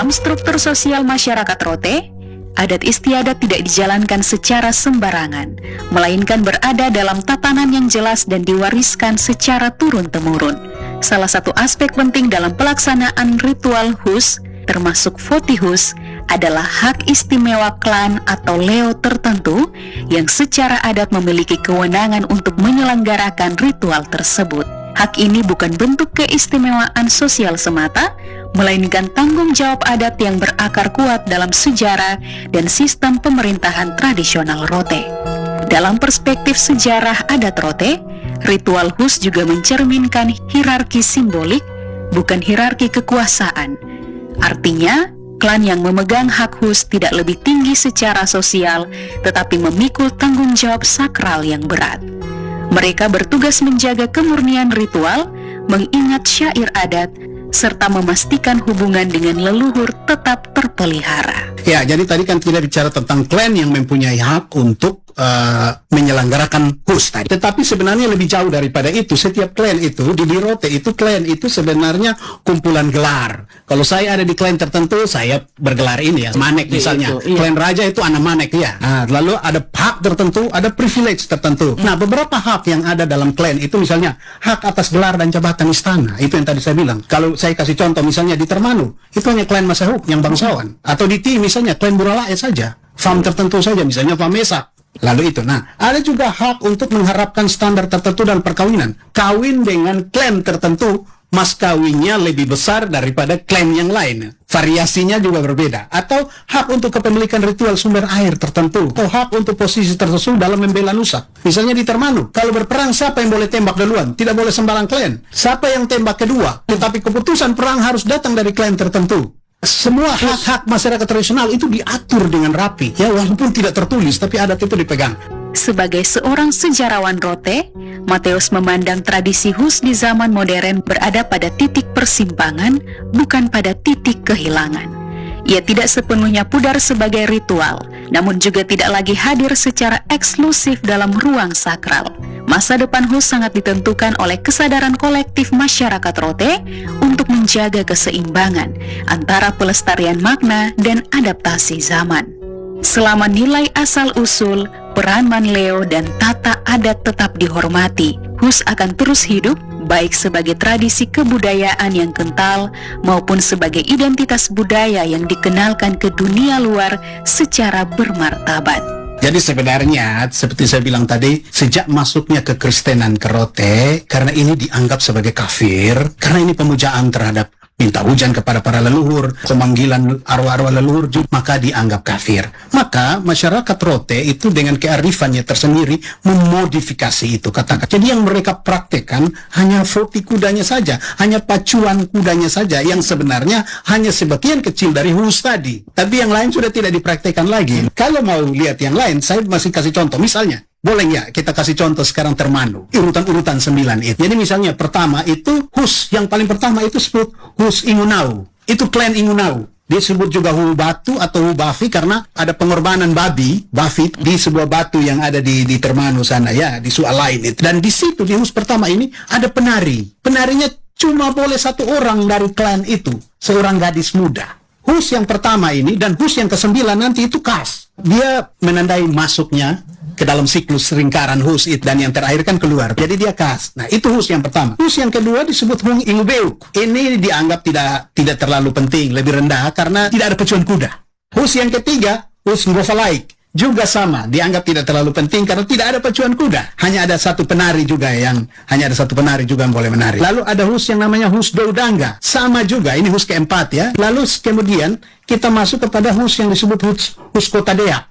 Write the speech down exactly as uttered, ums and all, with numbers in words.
Dalam struktur sosial masyarakat Rote, adat istiadat tidak dijalankan secara sembarangan, melainkan berada dalam tatanan yang jelas dan diwariskan secara turun-temurun. Salah satu aspek penting dalam pelaksanaan ritual Hus, termasuk Voti Hus, adalah hak istimewa klan atau leo tertentu yang secara adat memiliki kewenangan untuk menyelenggarakan ritual tersebut. Hak ini bukan bentuk keistimewaan sosial semata, melainkan tanggung jawab adat yang berakar kuat dalam sejarah dan sistem pemerintahan tradisional Rote. Dalam perspektif sejarah adat Rote, ritual Hus juga mencerminkan hierarki simbolik, bukan hierarki kekuasaan. Artinya, klan yang memegang hak Hus tidak lebih tinggi secara sosial, tetapi memikul tanggung jawab sakral yang berat. Mereka bertugas menjaga kemurnian ritual, mengingat syair adat, serta memastikan hubungan dengan leluhur tetap terpelihara. Ya, jadi tadi kan kita bicara tentang klan yang mempunyai hak untuk uh, menyelenggarakan Hus tadi. Tetapi sebenarnya lebih jauh daripada itu. Setiap klan itu, di Rote itu, klan itu sebenarnya kumpulan gelar. Kalau saya ada di klan tertentu, saya bergelar ini ya, Manek misalnya. Itu, iya. Klan Raja itu anak Manek ya. Nah, lalu ada hak tertentu, ada privilege tertentu. Nah, beberapa hak yang ada dalam klan itu misalnya hak atas gelar dan jabatan istana. Itu yang tadi saya bilang. Kalau saya kasih contoh misalnya di Termanu, itu hanya klan Masahuk yang bangsawan. Atau di Ti misalnya klan Buralae saja. Farm tertentu saja, misalnya Farm Mesak. Lalu itu. Nah, ada juga hak untuk mengharapkan standar tertentu dalam perkawinan. Kawin dengan klan tertentu, mas kawinnya lebih besar daripada klan yang lain. Variasinya juga berbeda. Atau hak untuk kepemilikan ritual sumber air tertentu. Atau hak untuk posisi tertentu dalam membela nusa. Misalnya di Termanu, kalau berperang siapa yang boleh tembak duluan? Tidak boleh sembarang klan. Siapa yang tembak kedua? Tetapi keputusan perang harus datang dari klan tertentu. Semua hak-hak masyarakat tradisional itu diatur dengan rapi. Ya, walaupun tidak tertulis, tapi adat itu dipegang. Sebagai seorang sejarawan Rote, Mateus memandang tradisi Hus di zaman modern berada pada titik persimpangan, bukan pada titik kehilangan. Ia tidak sepenuhnya pudar sebagai ritual, namun juga tidak lagi hadir secara eksklusif dalam ruang sakral. Masa depan Hus sangat ditentukan oleh kesadaran kolektif masyarakat Rote untuk menjaga keseimbangan antara pelestarian makna dan adaptasi zaman. Selama nilai asal-usul, peran Manleo dan tata adat tetap dihormati, Hus akan terus hidup baik sebagai tradisi kebudayaan yang kental maupun sebagai identitas budaya yang dikenalkan ke dunia luar secara bermartabat. Jadi sebenarnya, seperti saya bilang tadi, sejak masuknya kekristenan ke Rote, karena ini dianggap sebagai kafir, karena ini pemujaan terhadap minta hujan kepada para leluhur, pemanggilan arwah-arwah leluhur, maka dianggap kafir. Maka masyarakat Rote itu dengan kearifannya tersendiri memodifikasi itu kata-kata. Jadi yang mereka praktekkan hanya voti kudanya saja, hanya pacuan kudanya saja, yang sebenarnya hanya sebagian kecil dari Hus tadi. Tapi yang lain sudah tidak dipraktekkan lagi. Kalau mau lihat yang lain, saya masih kasih contoh. Misalnya, boleh ya kita kasih contoh sekarang Termanu, urutan-urutan sembilan itu. Jadi misalnya pertama itu Hus, yang paling pertama itu sebut Hus Ingunau. Itu klan Ingunau. Disebut juga Hu Batu atau Hu Bafi karena ada pengorbanan babi, Bafi, di sebuah batu yang ada di, di Termanu sana ya, di soal lain itu. Dan di situ di Hus pertama ini ada penari. Penarinya cuma boleh satu orang dari klan itu, seorang gadis muda. Hus yang pertama ini dan Hus yang kesembilan nanti itu Kas. Dia menandai masuknya ke dalam siklus lingkaran Hus itu, dan yang terakhir kan keluar. Jadi dia Kas. Nah, itu Hus yang pertama. Hus yang kedua disebut Hung Ingubeuk. Ini dianggap tidak tidak terlalu penting, lebih rendah karena tidak ada pecuan kuda. Hus yang ketiga, Hus Ngofalaik. Juga sama, dianggap tidak terlalu penting karena tidak ada pacuan kuda. Hanya ada satu penari juga yang hanya ada satu penari juga yang boleh menari. Lalu ada Hus yang namanya Hus Doudanga. Sama juga, ini Hus keempat ya. Lalu kemudian kita masuk kepada Hus yang disebut Hus, Hus Kota Dea.